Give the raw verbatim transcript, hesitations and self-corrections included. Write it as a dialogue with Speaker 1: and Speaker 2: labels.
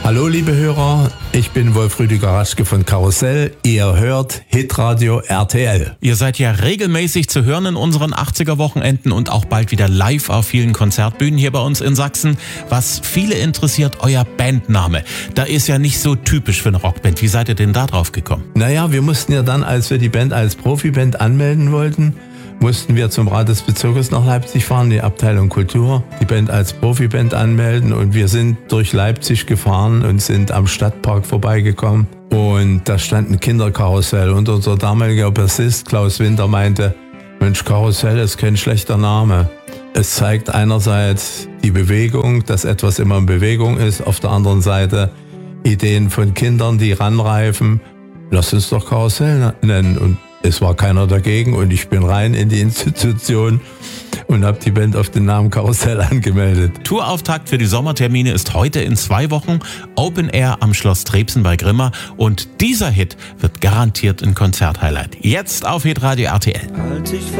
Speaker 1: Hallo liebe Hörer, ich bin Wolf Rüdiger Raschke von Karussell. Ihr hört Hitradio R T L.
Speaker 2: Ihr seid ja regelmäßig zu hören in unseren achtziger-Wochenenden und auch bald wieder live auf vielen Konzertbühnen hier bei uns in Sachsen. Was viele interessiert, euer Bandname. Da ist ja nicht so typisch für eine Rockband. Wie seid ihr denn da drauf gekommen?
Speaker 1: Naja, wir mussten ja dann, als wir die Band als Profiband anmelden wollten, mussten wir zum Rat des Bezirkes nach Leipzig fahren, die Abteilung Kultur, die Band als Profiband anmelden, und wir sind durch Leipzig gefahren und sind am Stadtpark vorbeigekommen und da stand ein Kinderkarussell und unser damaliger Bassist Klaus Winter meinte, Mensch, Karussell ist kein schlechter Name. Es zeigt einerseits die Bewegung, dass etwas immer in Bewegung ist, auf der anderen Seite Ideen von Kindern, die ranreifen. Lass uns doch Karussell nennen. Und es war keiner dagegen und ich bin rein in die Institution und habe die Band auf den Namen Karussell angemeldet.
Speaker 2: Tourauftakt für die Sommertermine ist heute in zwei Wochen. Open Air am Schloss Trebsen bei Grimma. Und dieser Hit wird garantiert ein Konzerthighlight. Jetzt auf Hitradio R T L.
Speaker 3: Halt dich